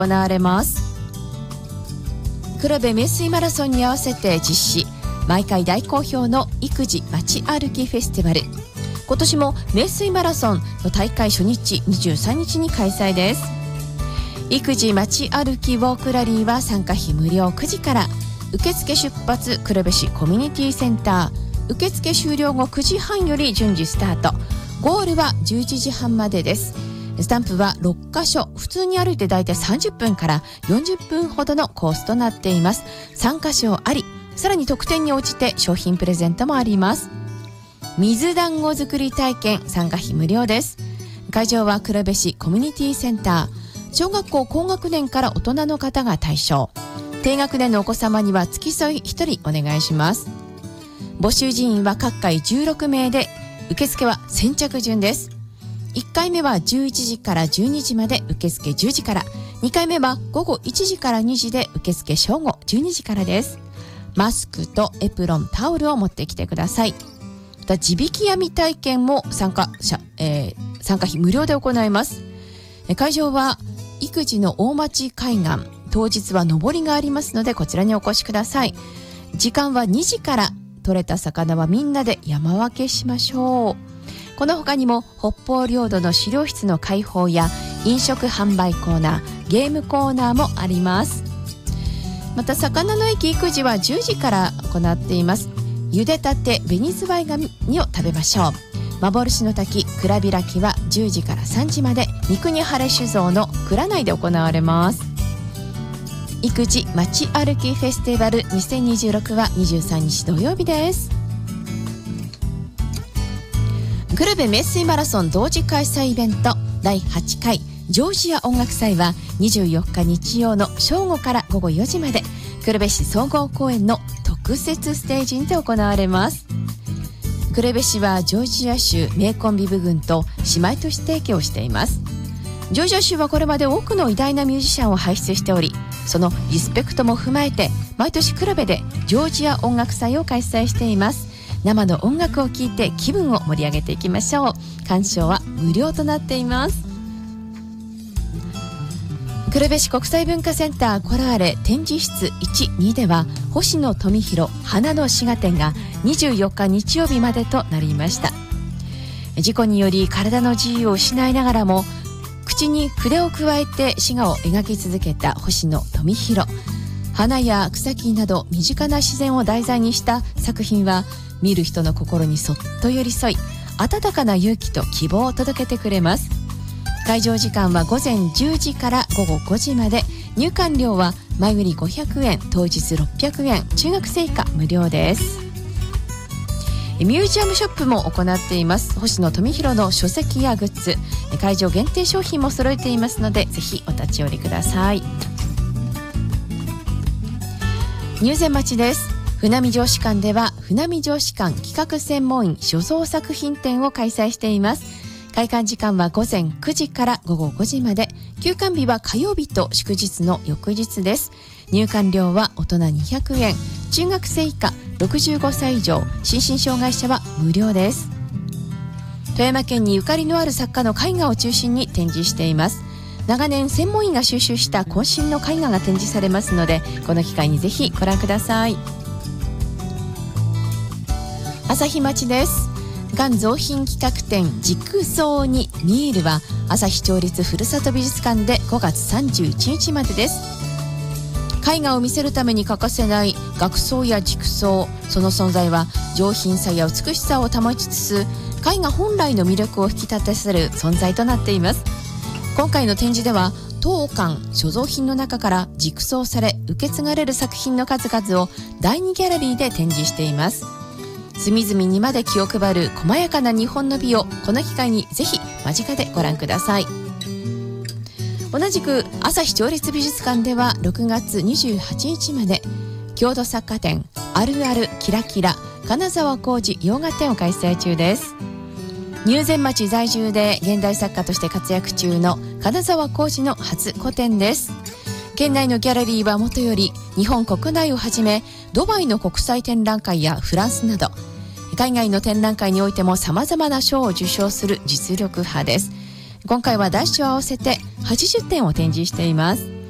行われます。黒部名水マラソンに合わせて実施、毎回大好評の育児まち歩きフェスティバル。今年も名水マラソンの大会初日23日に開催です。育児まち歩きウォークラリーは参加費無料9時から、受付出発黒部市コミュニティセンター、受付終了後9時半より順次スタート、ゴールは11時半までです。スタンプは6カ所、普通に歩いてだいたい30分から40分ほどのコースとなっています。3カ所あり、さらに得点に応じて商品プレゼントもあります。水団子作り体験、参加費無料です。会場は黒部市コミュニティセンター、小学校高学年から大人の方が対象、低学年のお子様には付き添い1人お願いします。募集人員は各回16名で、受付は先着順です。1回目は11時から12時まで受付10時から、2回目は午後1時から2時で受付正午12時からです。マスクとエプロン、タオルを持ってきてください。また地引き網体験も参加費無料で行います。会場は育児の大町海岸、当日は上りがありますのでこちらにお越しください。時間は2時から、取れた魚はみんなで山分けしましょう。この他にも北方領土の資料室の開放や飲食販売コーナー、ゲームコーナーもあります。また魚の駅育児は10時から行っています。茹でたて紅ズワイガニを食べましょう。幻の滝蔵開きは10時から3時まで、三国晴酒造の蔵内で行われます。育児まち歩きフェスティバル2026は23日土曜日です。黒部名水マラソン同時開催イベント第8回ジョージア音楽祭は24日日曜の正午から午後4時まで、黒部市総合公園の特設ステージにて行われます。黒部市はジョージア州名コンビ部群と姉妹都市提携をしています。ジョージア州はこれまで多くの偉大なミュージシャンを輩出しており、そのリスペクトも踏まえて毎年黒部でジョージア音楽祭を開催しています。生の音楽を聴いて気分を盛り上げていきましょう。鑑賞は無料となっています。黒部市国際文化センターコラーレ展示室 1,2 では星野富弘花の滋賀展が24日日曜日までとなりました。事故により体の自由を失いながらも口に筆を加えて滋賀を描き続けた星野富弘、花や草木など身近な自然を題材にした作品は見る人の心にそっと寄り添い、温かな勇気と希望を届けてくれます。会場時間は午前10時から午後5時まで、入館料は前売り500円、当日600円、中学生以下無料です。ミュージアムショップも行っています。星野富弘の書籍やグッズ、会場限定商品も揃えていますので、ぜひお立ち寄りください。入善町です。船見城址館では船見城址館企画専門員所蔵作品展を開催しています。開館時間は午前9時から午後5時まで、休館日は火曜日と祝日の翌日です。入館料は大人200円、中学生以下65歳以上心身障害者は無料です。富山県にゆかりのある作家の絵画を中心に展示しています。長年専門医が収集した渾身の絵画が展示されますので、この機会にぜひご覧ください。朝日町です。がん増貧企画展軸層に見えるは朝日町立ふるさと美術館で5月31日までです。絵画を見せるために欠かせない額装や軸層、その存在は上品さや美しさを保ちつつ絵画本来の魅力を引き立たせる存在となっています。今回の展示では当館所蔵品の中から軸層され受け継がれる作品の数々を第2ギャラリーで展示しています。隅々にまで気を配る細やかな日本の美をこの機会にぜひ間近でご覧ください。同じく朝日町立美術館では6月28日まで郷土作家展あるあるキラキラ金沢浩二洋画展を開催中です。入善町在住で現代作家として活躍中の金沢浩二の初個展です。県内のギャラリーはもとより日本国内をはじめドバイの国際展覧会やフランスなど海外の展覧会においても様々な賞を受賞する実力派です。今回は大小合わせて80点を展示しています。